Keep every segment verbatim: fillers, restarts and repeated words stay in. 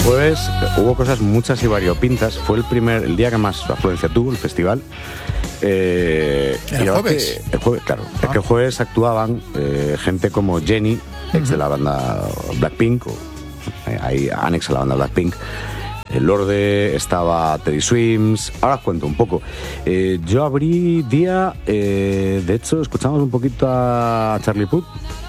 jueves hubo cosas muchas y variopintas. Fue el primer, el día que más afluencia tuvo el festival. Eh, ¿El jueves? Que, el jueves, claro. Ah. Es que el jueves actuaban eh, gente como Jennie, ex uh-huh. de la banda Blackpink, o, eh, ahí anex a la banda Blackpink. El Lorde, estaba Teddy Swims. Ahora os cuento un poco. Eh, yo abrí día, eh, de hecho, escuchamos un poquito a Charlie Puth.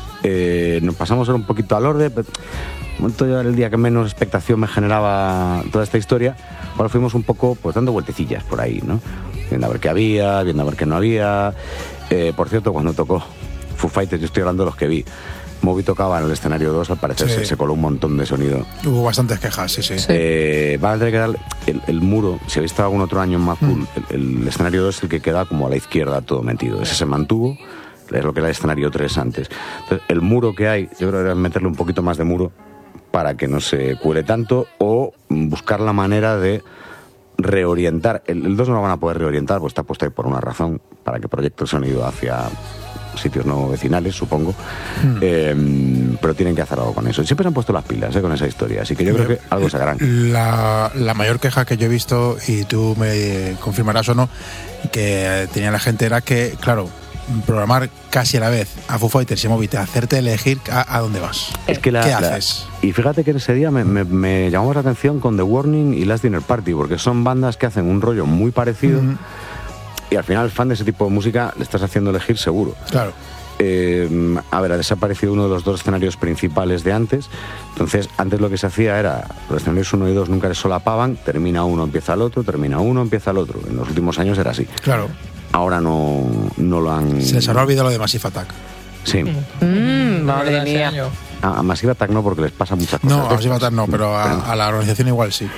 Eh, nos pasamos un poquito al Lorde. Pero, un momento ya era el día que menos expectación me generaba toda esta historia. Ahora fuimos un poco pues dando vueltecillas por ahí, ¿no? Viendo a ver qué había, viendo a ver qué no había. Eh, por cierto, cuando tocó Foo Fighters, yo estoy hablando de los que vi. Moby tocaba en el escenario dos, al parecer sí. se, se coló un montón de sonido. Hubo bastantes quejas, sí, sí. sí. Eh, van a tener que dar el, el muro, si habéis estado algún otro año en Mad Cool, mm. el, el escenario dos es el que queda como a la izquierda todo metido. Ese se mantuvo, es lo que era el escenario tres antes. Entonces, el muro que hay, yo creo que era meterle un poquito más de muro para que no se cuele tanto, o buscar la manera de reorientar. El, el dos no lo van a poder reorientar, pues está puesto ahí por una razón, para que proyecte el sonido hacia sitios no vecinales, supongo, mm. eh, pero tienen que hacer algo con eso. Siempre se han puesto las pilas eh, con esa historia, así que yo creo que algo sacarán. La, la mayor queja que yo he visto, y tú me confirmarás o no, que tenía la gente era que, claro, programar casi a la vez a Foo Fighters y a Moby, hacerte elegir a, a dónde vas. Es que la, ¿Qué la, haces? Y fíjate que ese día me, me, me llamó la atención con The Warning y Last Dinner Party, porque son bandas que hacen un rollo muy parecido. Mm. Y al final, al fan de ese tipo de música le estás haciendo elegir seguro. Claro. Eh, a ver, ha desaparecido uno de los dos escenarios principales de antes. Entonces, antes lo que se hacía era, los escenarios uno y dos nunca se solapaban, termina uno, empieza el otro, termina uno, empieza el otro. En los últimos años era así. Claro. Ahora no, no lo han... Se les habrá olvidado lo de Massive Attack. Sí. Mm, madre mía. A, a Massive Attack no, porque les pasa muchas cosas. No, a Massive Attack no, pero a, a la organización igual sí.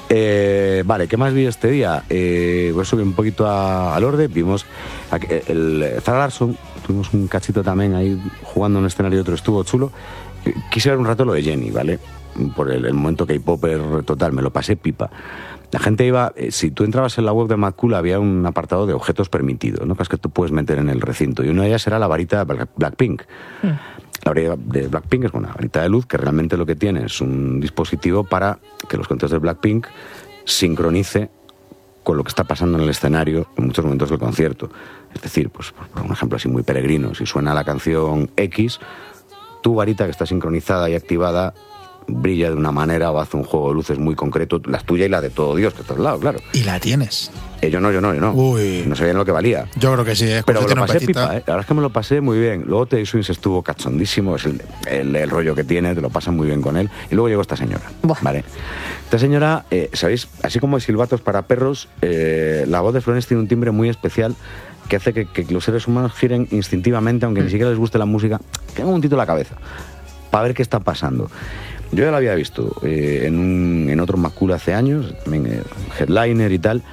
Eh, vale, ¿qué más vi este día? Eh, pues subí un poquito a, al Orde, vimos a, el, el Zara Larsson, tuvimos un cachito también ahí jugando en un escenario y otro, estuvo chulo. Eh, quise ver un rato lo de Jennie, ¿vale? Por el, el momento K-Popper total, me lo pasé pipa. La gente iba, eh, si tú entrabas en la web de Mad Cool, había un apartado de objetos permitidos, ¿no? Que es que tú puedes meter en el recinto, y una de ellas era la varita de Blackpink. Mm. La varita de Blackpink es una varita de luz que realmente lo que tiene es un dispositivo para que los conteos de Blackpink sincronice con lo que está pasando en el escenario en muchos momentos del concierto. Es decir, pues por un ejemplo así muy peregrino, si suena la canción X, tu varita que está sincronizada y activada brilla de una manera o hace un juego de luces muy concreto, la tuya y la de todo Dios, que está al lado, claro. ¿Y la tienes? Eh, yo no, yo no, yo no. Uy. No sabía lo que valía. Yo creo que sí, ¿eh? Pero me lo pasé pipa, ¿eh? La verdad es que me lo pasé muy bien. Luego Teddy Swims estuvo cachondísimo, es el, el, el rollo que tiene, te lo pasas muy bien con él. Y luego llegó esta señora, Buah. ¿vale? Esta señora, eh, ¿sabéis? Así como hay silbatos para perros, eh, la voz de Florence tiene un timbre muy especial que hace que, que los seres humanos giren instintivamente, aunque mm. ni siquiera les guste la música, tengan un momentito en la cabeza para ver qué está pasando. Yo ya la había visto eh, en, un, en otro Mad Cool hace años, también eh, headliner y tal.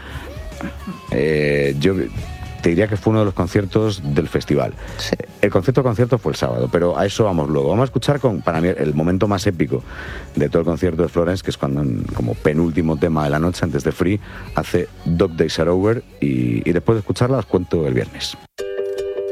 Eh, yo te diría que fue uno de los conciertos del festival. Sí. El concierto concierto fue el sábado, pero a eso vamos luego. Vamos a escuchar con, para mí, el momento más épico de todo el concierto de Florence, que es cuando, como penúltimo tema de la noche, antes de Free, hace Dog Days Are Over, y, y después de escucharla os cuento el viernes.